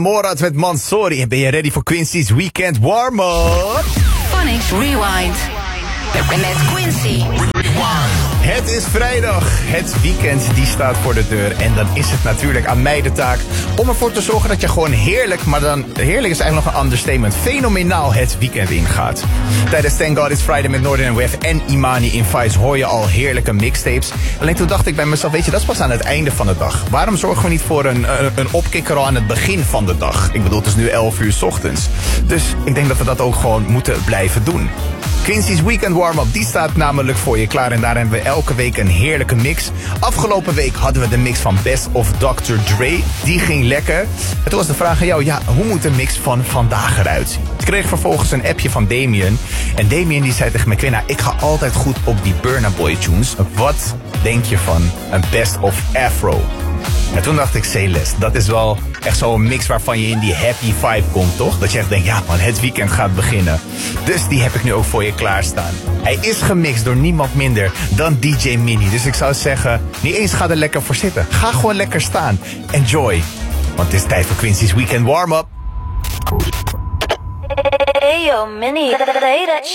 Morad met Mansory. En ben je ready voor Quincy's Weekend Warm-up? Phonics Rewind. Met Quincy. Het is vrijdag. Het weekend die staat voor de deur. En dan is het natuurlijk aan mij de taak om ervoor te zorgen dat je gewoon heerlijk, maar dan heerlijk is eigenlijk nog een understatement, fenomenaal het weekend ingaat. Tijdens Thank God It's Friday met Northern Wef en Imani in Vice hoor je al heerlijke mixtapes. Alleen toen dacht ik bij mezelf, weet je, dat is pas aan het einde van de dag. Waarom zorgen we niet voor een opkikker al aan het begin van de dag? Ik bedoel, het is nu 11 uur 's ochtends. Dus ik denk dat we dat ook gewoon moeten blijven doen. Quincy's Weekend Warm-up, die staat namelijk voor je klaar. En daar hebben we elke week een heerlijke mix. Afgelopen week hadden we de mix van Best of Dr. Dre. Die ging lekker. En toen was de vraag aan jou, ja, hoe moet de mix van vandaag eruit zien? Ik kreeg vervolgens een appje van Damien. En Damien die zei tegen me, Quinna, ik ga altijd goed op die Burna Boy tunes. Wat denk je van een Best of Afro? En toen dacht ik, Celeste, dat is wel echt zo'n mix waarvan je in die happy vibe komt, toch? Dat je echt denkt, ja man, het weekend gaat beginnen. Dus die heb ik nu ook voor je klaarstaan. Hij is gemixt door niemand minder dan DJ Mini. Dus ik zou zeggen, niet eens ga er lekker voor zitten. Ga gewoon lekker staan. Enjoy. Want het is tijd voor Quincy's Weekend Warm-up. Hey yo, Mini.